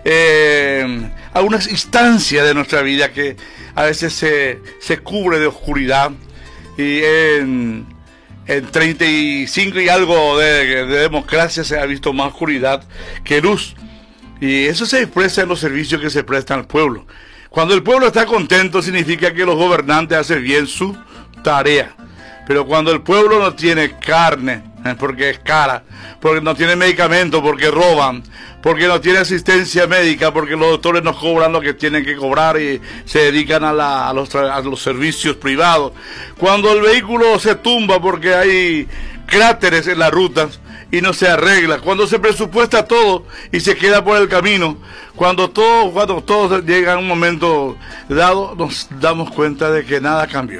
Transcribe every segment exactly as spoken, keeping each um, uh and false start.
eh, algunas instancias de nuestra vida que a veces se, se cubre de oscuridad, y en, en treinta y cinco y algo de, de democracia se ha visto más oscuridad que luz, y eso se expresa en los servicios que se prestan al pueblo. Cuando el pueblo está contento significa que los gobernantes hacen bien su tarea. Pero cuando el pueblo no tiene carne, porque es cara, porque no tiene medicamentos, porque roban, porque no tiene asistencia médica, porque los doctores no cobran lo que tienen que cobrar y se dedican a, la, a, los, a los servicios privados, cuando el vehículo se tumba porque hay cráteres en las rutas y no se arregla, cuando se presupuesta todo y se queda por el camino, cuando todo, cuando todo llega a un momento dado, nos damos cuenta de que nada cambió.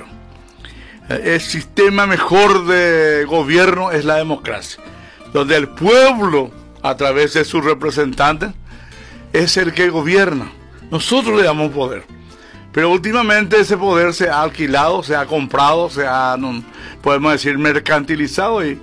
El sistema mejor de gobierno es la democracia, donde el pueblo, a través de sus representantes, es el que gobierna. Nosotros le damos poder, pero últimamente ese poder se ha alquilado, se ha comprado, se ha, no, podemos decir, mercantilizado, y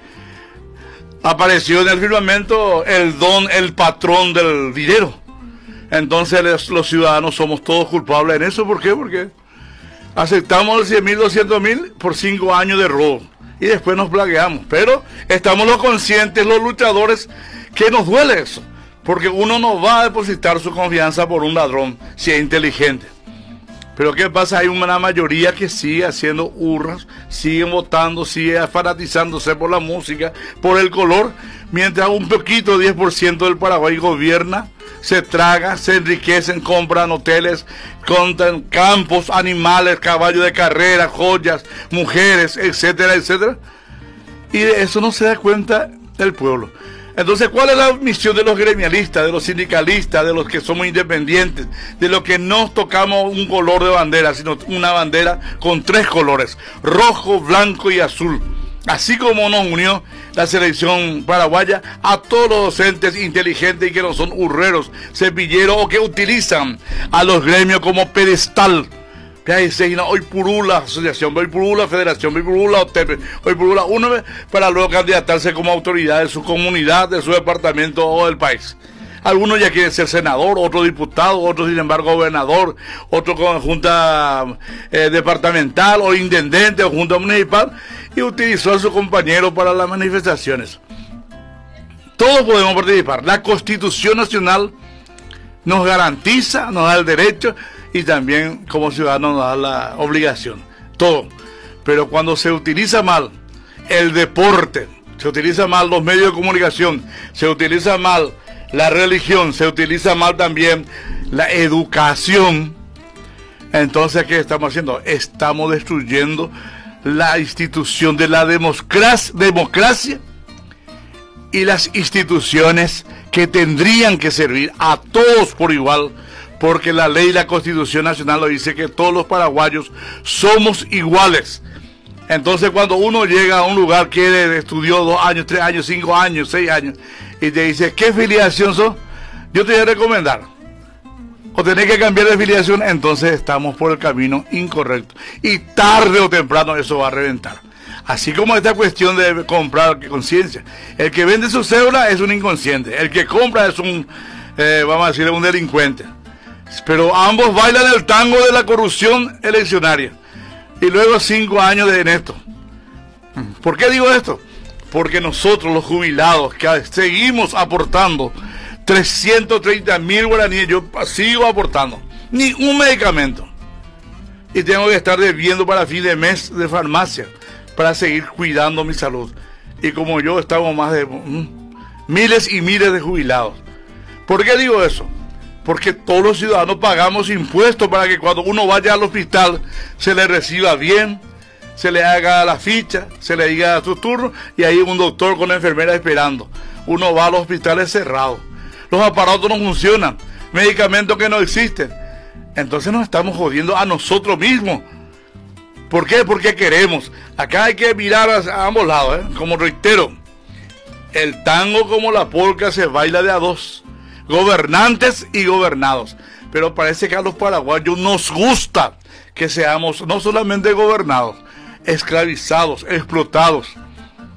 apareció en el firmamento el don, el patrón del dinero. Entonces los, los ciudadanos somos todos culpables en eso. ¿Por qué? Porque aceptamos el cien mil, doscientos mil por cinco años de robo y después nos plagueamos. Pero estamos los conscientes, los luchadores, que nos duele eso, porque uno no va a depositar su confianza por un ladrón si es inteligente. Pero ¿qué pasa? Hay una mayoría que sigue haciendo hurras, siguen votando, sigue fanatizándose por la música, por el color, mientras un poquito, diez por ciento del Paraguay gobierna, se traga, se enriquecen, compran hoteles, compran campos, animales, caballos de carrera, joyas, mujeres, etcétera, etcétera. Y de eso no se da cuenta el pueblo. Entonces, ¿cuál es la misión de los gremialistas, de los sindicalistas, de los que somos independientes, de los que no tocamos un color de bandera, sino una bandera con tres colores, rojo, blanco y azul? Así como nos unió la selección paraguaya a todos los docentes inteligentes y que no son hurreros, cepilleros o que utilizan a los gremios como pedestal. Hoy purula asociación, hoy purula federación, hoy purula O T E P, hoy purula uno para luego candidatarse como autoridad de su comunidad, de su departamento o del país. Algunos ya quieren ser senador, otros diputado, otros sin embargo gobernador, otros con junta eh, departamental o intendente o junta municipal, y utilizó a su compañero para las manifestaciones. Todos podemos participar. La Constitución Nacional nos garantiza, nos da el derecho, y también como ciudadanos nos da la obligación, todo. Pero cuando se utiliza mal el deporte, se utiliza mal los medios de comunicación, se utiliza mal la religión, se utiliza mal también la educación, entonces ¿qué estamos haciendo? Estamos destruyendo la institución de la democracia, democracia y las instituciones que tendrían que servir a todos por igual, porque la ley y la Constitución Nacional lo dice, que todos los paraguayos somos iguales. Entonces cuando uno llega a un lugar que estudió dos años, tres años, cinco años, seis años, y te dice, ¿qué filiación sos? Yo te voy a recomendar, o tenés que cambiar de filiación, entonces estamos por el camino incorrecto. Y tarde o temprano eso va a reventar. Así como esta cuestión de comprar conciencia. El que vende su cédula es un inconsciente. El que compra es un, eh, vamos a decir, un delincuente. Pero ambos bailan el tango de la corrupción eleccionaria. Y luego cinco años de esto. ¿Por qué digo esto? Porque nosotros los jubilados que seguimos aportando trescientos treinta mil guaraníes, yo sigo aportando. Ni un medicamento. Y tengo que estar debiendo para fin de mes de farmacia para seguir cuidando mi salud. Y como yo, estamos más de mm, miles y miles de jubilados. ¿Por qué digo eso? Porque todos los ciudadanos pagamos impuestos para que cuando uno vaya al hospital se le reciba bien, se le haga la ficha, se le diga su turno, y hay un doctor con la enfermera esperando. Uno va a los hospitales cerrados, los aparatos no funcionan, medicamentos que no existen. Entonces nos estamos jodiendo a nosotros mismos. ¿Por qué? Porque queremos. Acá hay que mirar a ambos lados, ¿eh? Como reitero, el tango como la polca se baila de a dos. Gobernantes y gobernados, pero parece que a los paraguayos nos gusta que seamos no solamente gobernados, esclavizados, explotados,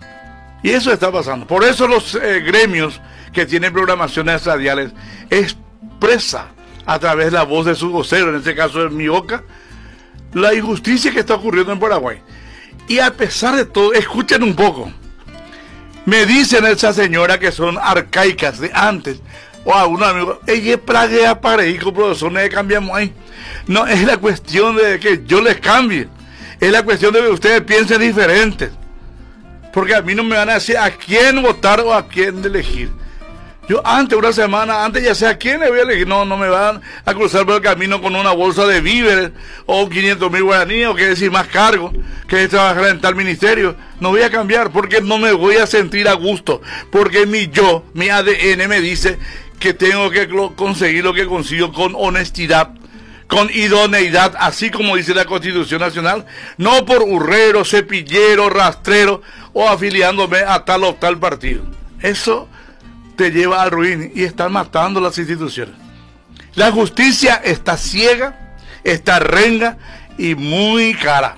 y eso está pasando. Por eso los eh, gremios que tienen programaciones radiales es expresa a través de la voz de su vocero, en este caso de mi boca, la injusticia que está ocurriendo en Paraguay. Y a pesar de todo, escuchen un poco. Me dicen esa señora que son arcaicas de antes, o a un amigo, ella es praga para hijo, profesor, no le cambiamos ahí. No, es la cuestión de que yo les cambie. Es la cuestión de que ustedes piensen diferentes. Porque a mí no me van a decir a quién votar o a quién elegir. Yo antes, una semana antes, ya sé a quién le voy a elegir. No, no me van a cruzar por el camino con una bolsa de víveres o quinientos mil guaraníes o que decir más cargo, que es trabajar en tal ministerio. No voy a cambiar porque no me voy a sentir a gusto. Porque mi yo, mi A D N me dice que tengo que conseguir lo que consigo con honestidad, con idoneidad, así como dice la Constitución Nacional, no por hurrero, cepillero, rastrero o afiliándome a tal o tal partido. Eso te lleva al ruin y están matando las instituciones. La justicia está ciega, está renga y muy cara.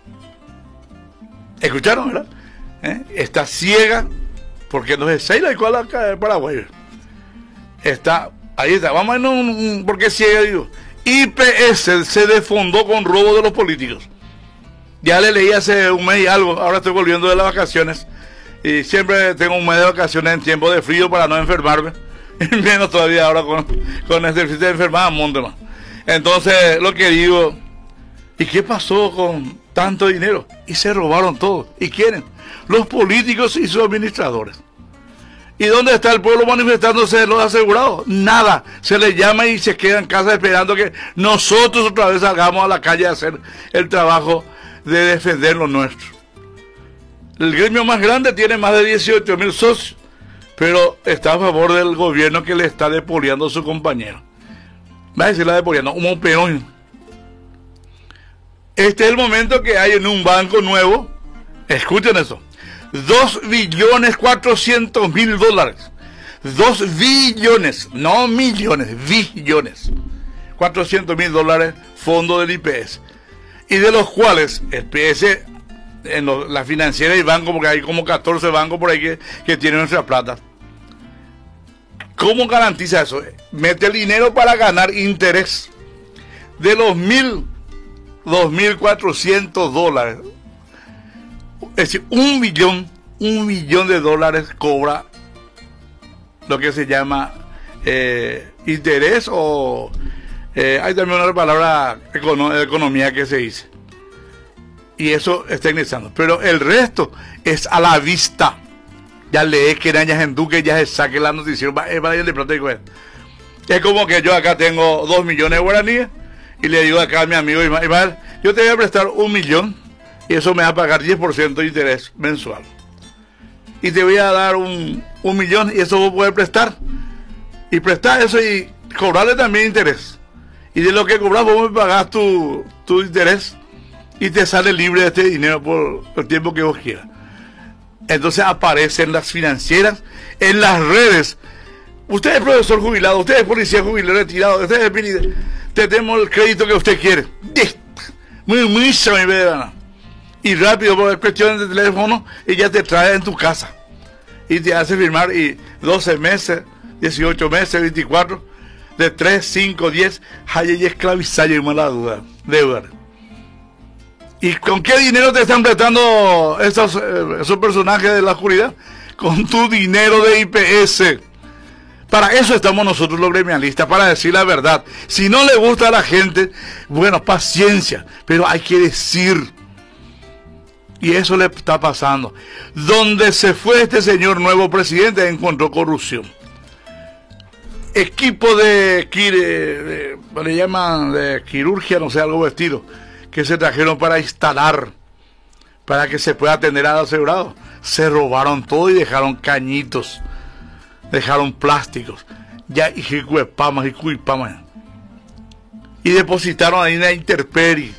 ¿Escucharon, verdad? ¿Eh? Está ciega porque no es seis la cual acá en Paraguay. Está, ahí está, vamos a ver un, un, ¿por qué ciega digo? I P S se desfondó con robo de los políticos. Ya le leí hace un mes y algo, ahora estoy volviendo de las vacaciones. Y siempre tengo un mes de vacaciones en tiempo de frío para no enfermarme. Menos todavía ahora con, con este de enfermedad, monte más. Entonces, lo que digo, ¿y qué pasó con tanto dinero? Y se robaron todo. ¿Y quieren? Los políticos y sus administradores. ¿Y dónde está el pueblo manifestándose los asegurados? Nada. Se les llama y se queda en casa esperando que nosotros otra vez salgamos a la calle a hacer el trabajo de defender lo nuestro. El gremio más grande tiene más de dieciocho mil socios, pero está a favor del gobierno que le está depoliando a su compañero. Va a decir la depoliando, como un peón. Este es el momento que hay en un banco nuevo, escuchen eso, dos billones cuatrocientos mil dólares. dos billones, no millones, billones. cuatrocientos mil dólares, fondo del I P S. Y de los cuales el P S, en lo, la financiera y banco, porque hay como catorce bancos por ahí que, que tienen nuestra plata. ¿Cómo garantiza eso? Mete el dinero para ganar interés. De los mil, dos mil cuatrocientos dólares. Es decir, un billón, un billón de dólares cobra lo que se llama eh, interés o eh, hay también una palabra econo economía que se dice. Y eso está ingresando. Pero el resto es a la vista. Ya lees que arañas en Duque, ya se saque la noticia. Es como que yo acá tengo dos millones de guaraníes y le digo acá a mi amigo Ismael, yo te voy a prestar un millón y eso me va a pagar diez por ciento de interés mensual. Y te voy a dar un, un millón y eso vos puedes prestar. Y prestar eso y cobrarle también interés. Y de lo que cobras vos me pagás tu, tu interés. Y te sale libre de este dinero por el tiempo que vos quieras. Entonces aparecen las financieras en las redes. Usted es profesor jubilado, usted es policía jubilado, retirado, usted es... Te tenemos el crédito que usted quiere. Muy, muy sabido. Y rápido, por cuestiones de teléfono, y ya te trae en tu casa. Y te hace firmar y doce meses, dieciocho meses, veinticuatro, de tres, cinco, diez, hay y esclavizar y mala duda, deuda. ¿Y con qué dinero te están prestando esos, esos personajes de la oscuridad? Con tu dinero de I P S. Para eso estamos nosotros los gremialistas, para decir la verdad. Si no le gusta a la gente, bueno, paciencia, pero hay que decir. Y eso le está pasando. Donde se fue este señor nuevo presidente, encontró corrupción. Equipo de, de, de le llaman de quirurgia, no sé, algo vestido, que se trajeron para instalar, para que se pueda atender al asegurado. Se robaron todo y dejaron cañitos, dejaron plásticos, ya y jicuepamas y cuipamas. Y depositaron ahí en la intemperie.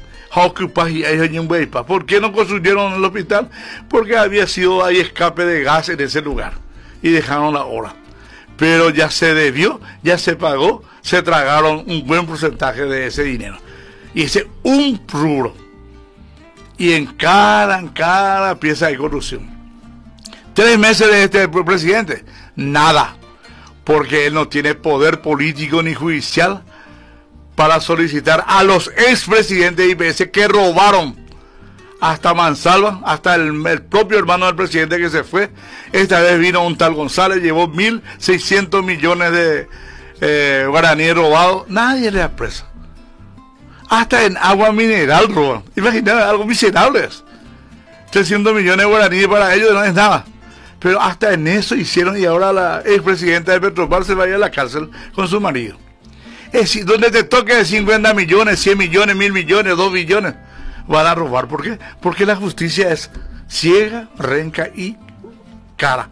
¿Por qué no construyeron el hospital? Porque había sido ahí escape de gas en ese lugar. Y dejaron la obra. Pero ya se debió, ya se pagó, se tragaron un buen porcentaje de ese dinero. Y ese un rubro. Y en cada, en cada pieza hay corrupción. Tres meses de este presidente, nada. porque él no tiene poder político ni judicial para solicitar a los expresidentes de I P S que robaron hasta mansalva, hasta el, el propio hermano del presidente que se fue. Esta vez vino un tal González, llevó mil seiscientos millones de eh, guaraníes robados. Nadie le apresa. Hasta en agua mineral roban. Imagínate, algo miserable es. trescientos millones de guaraníes para ellos no es nada. Pero hasta en eso hicieron, y ahora la expresidenta de Petropar se va a ir a la cárcel con su marido. Es decir, donde te toque cincuenta millones, cien millones, mil millones, dos billones, van a robar. ¿Por qué? Porque la justicia es ciega, renca y cara.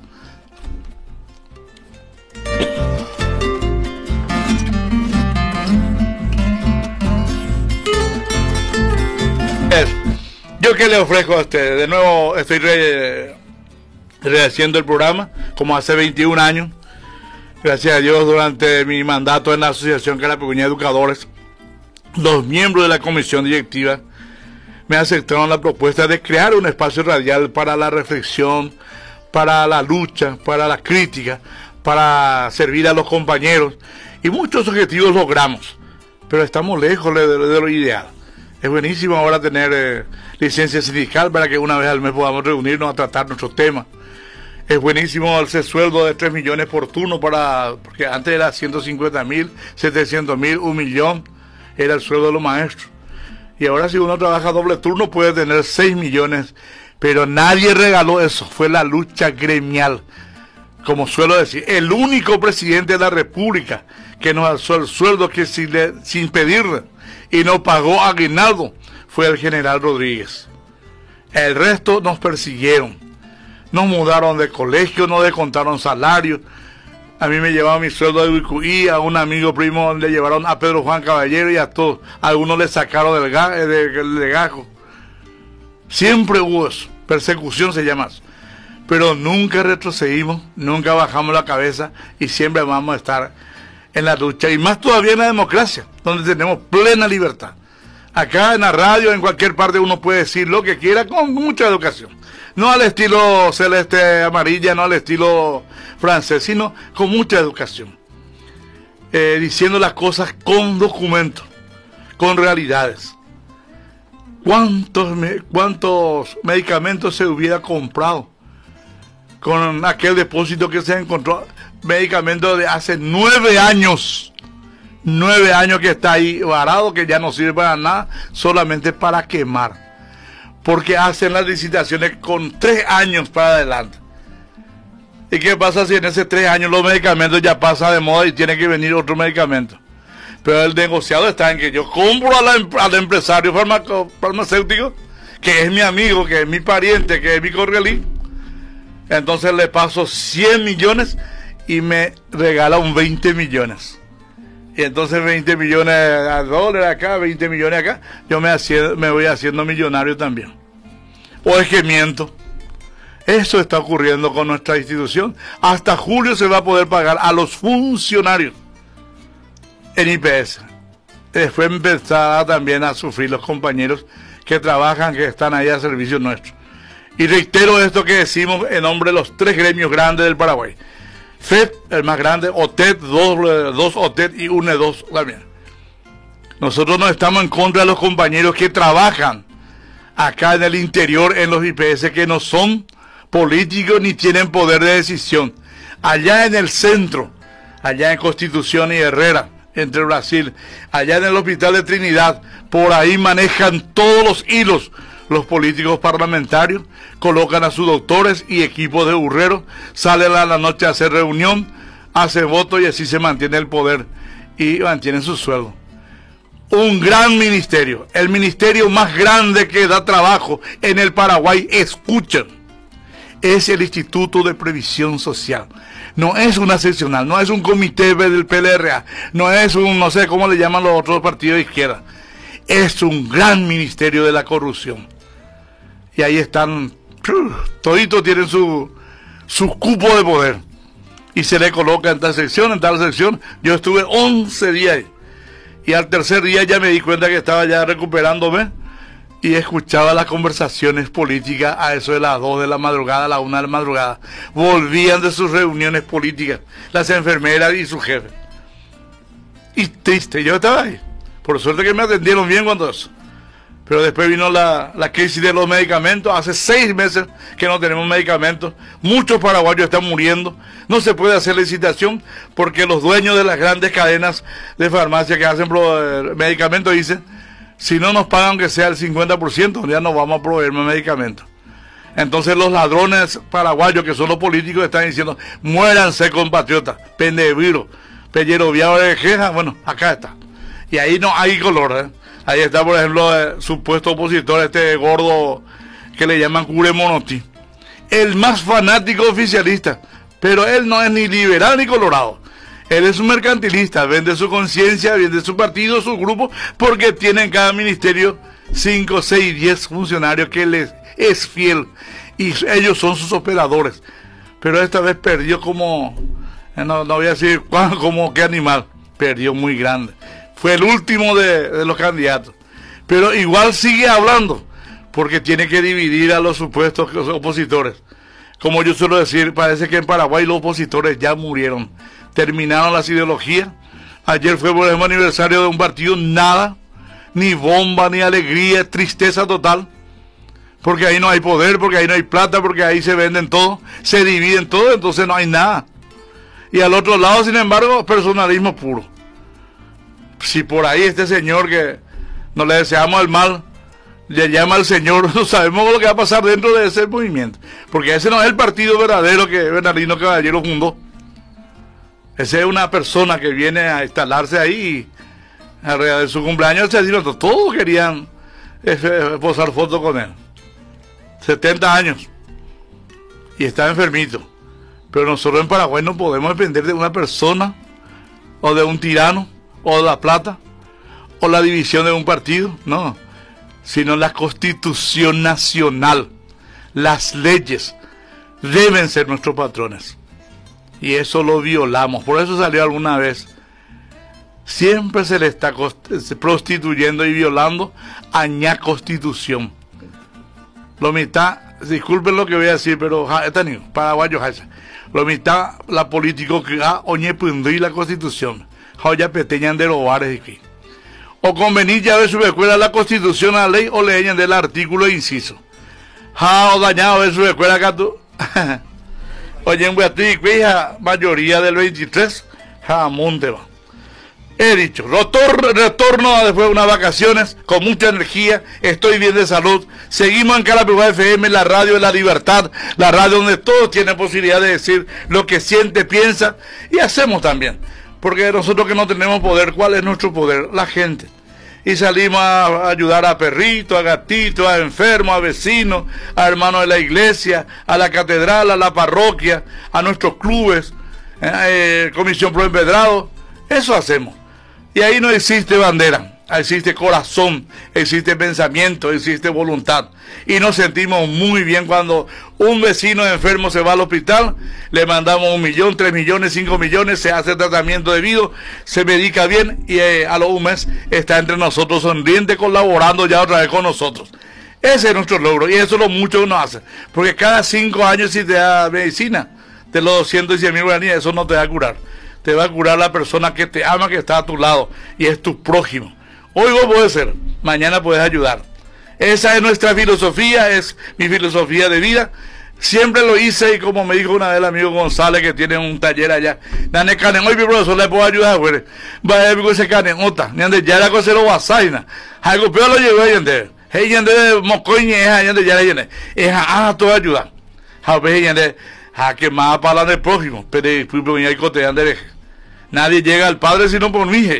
Yo que le ofrezco a usted, de nuevo estoy re, rehaciendo el programa, como hace veintiún años, gracias a Dios, durante mi mandato en la Asociación Carapecuña de Educadores, los miembros de la comisión directiva me aceptaron la propuesta de crear un espacio radial para la reflexión, para la lucha, para la crítica, para servir a los compañeros, y muchos objetivos logramos, pero estamos lejos de, de, de lo ideal. Es buenísimo ahora tener eh, licencia sindical para que una vez al mes podamos reunirnos a tratar nuestros temas. Es buenísimo ese sueldo de tres millones por turno, para porque antes era ciento cincuenta mil, setecientos mil, un millón, era el sueldo de los maestros. Y ahora si uno trabaja doble turno puede tener seis millones, pero nadie regaló eso, fue la lucha gremial. Como suelo decir, el único presidente de la República que nos alzó el sueldo que sin, le, sin pedirle y no pagó aguinaldo fue el general Rodríguez. El resto nos persiguieron, nos mudaron de colegio, nos descontaron salarios. A mí me llevaban mi sueldo de Uicuí, a un amigo primo le llevaron a Pedro Juan Caballero y a todos. A algunos le sacaron del ga, de, de, de gajo. Siempre hubo eso, persecución se llama eso. Pero nunca retrocedimos, nunca bajamos la cabeza y siempre vamos a estar en la lucha, y más todavía en la democracia, donde tenemos plena libertad. Acá en la radio, en cualquier parte, uno puede decir lo que quiera con mucha educación. No al estilo celeste amarilla, no al estilo francés, sino con mucha educación. Eh, diciendo las cosas con documentos, con realidades. ¿Cuántos, cuántos medicamentos se hubiera comprado con aquel depósito que se encontró? Medicamento de hace nueve años, nueve años que está ahí varado, que ya no sirve para nada, solamente para quemar, porque hacen las licitaciones con tres años para adelante. ¿Y qué pasa si en esos tres años los medicamentos ya pasan de moda y tiene que venir otro medicamento? Pero el negociado está en que yo compro a la, al empresario farmaco, farmacéutico, que es mi amigo, que es mi pariente, que es mi correlí, entonces le paso cien millones y me regala un veinte millones. Y entonces veinte millones de dólares acá, veinte millones acá, yo me, hacía, me voy haciendo millonario también. ¿O es que miento? Eso está ocurriendo con nuestra institución. Hasta julio se va a poder pagar a los funcionarios en I P S. Después empezará también a sufrir los compañeros que trabajan, que están ahí a servicio nuestro. Y reitero esto que decimos en nombre de los tres gremios grandes del Paraguay. F E D, el más grande, O T E D, dos, dos O T E D y U N E dos también. Nosotros no estamos en contra de los compañeros que trabajan acá en el interior, en los I P S, que no son políticos ni tienen poder de decisión. Allá en el centro, allá en Constitución y Herrera, entre Brasil, allá en el Hospital de Trinidad, por ahí manejan todos los hilos los políticos parlamentarios, colocan a sus doctores y equipos de burreros, salen a la noche a hacer reunión, hacen voto y así se mantiene el poder y mantienen su sueldo. Un gran ministerio, el ministerio más grande que da trabajo en el Paraguay, escuchen, es el Instituto de Previsión Social. No es una seccional, no es un comité del P L R A, no es un, no sé cómo le llaman los otros partidos de izquierda. Es un gran ministerio de la corrupción. Y ahí están, toditos tienen su, su cupo de poder. Y se le coloca en tal sección, en tal sección. Yo estuve once días ahí. Y al tercer día ya me di cuenta que estaba ya recuperándome. y escuchaba las conversaciones políticas a eso de las dos de la madrugada, a la una de la madrugada. Volvían de sus reuniones políticas, las enfermeras y su jefe. Y triste, yo estaba ahí. Por suerte que me atendieron bien cuando eso. Pero después vino la, la crisis de los medicamentos. Hace seis meses que no tenemos medicamentos. Muchos paraguayos están muriendo. No se puede hacer licitación porque los dueños de las grandes cadenas de farmacia que hacen pro, medicamentos dicen, si no nos pagan que sea el cincuenta por ciento, ya no vamos a proveer más medicamentos. Entonces los ladrones paraguayos, que son los políticos, están diciendo, muéranse compatriotas, pendeviro, pellero viado de queja. Bueno, acá está. Y ahí no hay color, ¿eh? Ahí está, por ejemplo, el supuesto opositor, este gordo que le llaman Cure Monoti. El más fanático oficialista, pero él no es ni liberal ni colorado. Él es un mercantilista, vende su conciencia, vende su partido, su grupo, porque tiene en cada ministerio cinco, seis, diez funcionarios que les es fiel. Y ellos son sus operadores. Pero esta vez perdió como, no, no voy a decir como qué animal, perdió muy grande. Fue el último de, de los candidatos. Pero igual sigue hablando, porque tiene que dividir a los supuestos opositores. Como yo suelo decir, parece que en Paraguay los opositores ya murieron. Terminaron las ideologías. Ayer fue por el aniversario de un partido, nada, ni bomba, ni alegría, tristeza total. Porque ahí no hay poder, porque ahí no hay plata, porque ahí se venden todo, se dividen todo, entonces no hay nada. Y al otro lado, sin embargo, personalismo puro. Si por ahí este señor que no le deseamos el mal, le llama al señor, no sabemos lo que va a pasar dentro de ese movimiento. Porque ese no es el partido verdadero que Bernardino Caballero fundó. Ese es una persona que viene a instalarse ahí alrededor de su cumpleaños. Todos querían eh, posar fotos con él. setenta años. Y está enfermito. Pero nosotros en Paraguay no podemos depender de una persona o de un tirano, o de la plata, o la división de un partido, no, sino la Constitución Nacional, las leyes deben ser nuestros patrones, y eso lo violamos. Por eso salió alguna vez, siempre se le está prostituyendo y violando a ña Constitución. Lo mitad, disculpen lo que voy a decir, pero paraguayo, lo mitad la política que ha oñe y la Constitución. Joya peteñan de los bares aquí. O convenir ya de su escuela la Constitución, la ley, o leñan del artículo e inciso. Ja, o dañado de su escuela acá tú. Oye, en Beatriz, mayoría del veintitrés, jamón te va. He dicho, retorno, retorno después de unas vacaciones, con mucha energía, estoy bien de salud. Seguimos en Calapigua F M, la radio de la libertad, la radio donde todos tienen posibilidad de decir lo que siente, piensa, y hacemos también. Porque nosotros que no tenemos poder, ¿cuál es nuestro poder? La gente. Y salimos a ayudar a perritos, a gatitos, a enfermos, a vecinos, a hermanos de la iglesia, a la catedral, a la parroquia, a nuestros clubes, eh, Comisión Pro Empedrado. Eso hacemos. Y ahí no existe bandera, existe corazón, existe pensamiento, existe voluntad. Y nos sentimos muy bien cuando un vecino enfermo se va al hospital, le mandamos un millón, tres millones, cinco millones, se hace tratamiento debido, se medica bien y eh, a los un mes está entre nosotros sonriente, colaborando ya otra vez con nosotros. Ese es nuestro logro y eso es lo mucho que uno hace. Porque cada cinco años si te da medicina, de los doscientos y cien mil guaraníes, eso no te va a curar. Te va a curar la persona que te ama, que está a tu lado y es tu prójimo. Hoy vos podés ser, mañana puedes ayudar. Esa es nuestra filosofía, es mi filosofía de vida. Siempre lo hice y como me dijo una vez el amigo González que tiene un taller allá, Nane Canen, hoy mi profesor le puedo ayudar, güey. Vaya a ese Canen, otra, ni ande ya la cosa lo vasaina. Algo peor lo llevé ahí ande. Hey, ande de mocoñe, es ande ya la llené. Es a todo ayudar. A ver, ande, a que más para el prójimo, pero hay cote ande. Nadie llega al Padre sino por mí.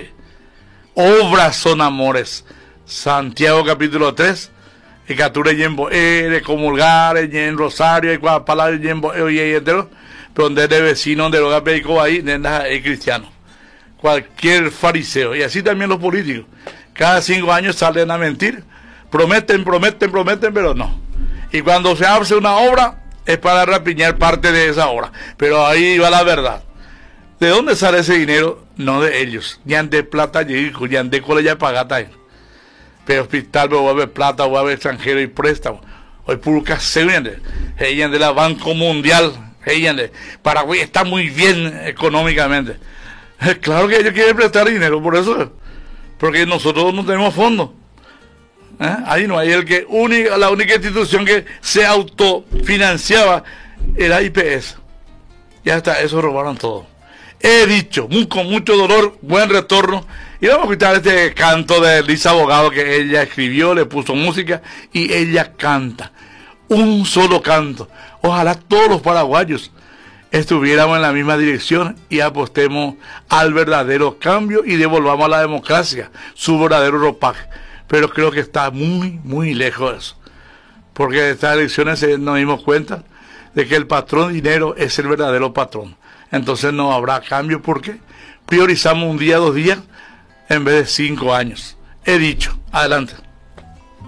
Obras son amores. Santiago capítulo tres. Y captura en de comulgar, en rosario, y cuatro palabras en y entero. Pero donde de vecino, donde lo que ahí, es cristiano. Cualquier fariseo. Y así también los políticos. Cada cinco años salen a mentir. Prometen, prometen, prometen, pero no. Y cuando se hace una obra, es para rapiñar parte de esa obra. Pero ahí va la verdad. ¿De dónde sale ese dinero? No de ellos. Ya de plata, ya de cola ya pagata. pero hospital, pero vuelve plata, vuelve extranjero y préstamo. Hoy puro caseo, ella de la Banco Mundial, ella de Paraguay está muy bien económicamente. Claro que ellos quieren prestar dinero, por eso, porque nosotros no tenemos fondos. ¿Eh? Ahí no hay el que única, la única institución que se autofinanciaba era I P S. Ya está, eso robaron todo. He dicho, muy, con mucho dolor, buen retorno. Y vamos a escuchar este canto de Lisa Abogado que ella escribió, le puso música y ella canta. Un solo canto. Ojalá todos los paraguayos estuviéramos en la misma dirección y apostemos al verdadero cambio y devolvamos a la democracia su verdadero ropaje. Pero creo que está muy, muy lejos de eso. Porque de estas elecciones nos dimos cuenta de que el patrón dinero es el verdadero patrón. Entonces no habrá cambio porque priorizamos un día, dos días, en vez de cinco años. He dicho. Adelante.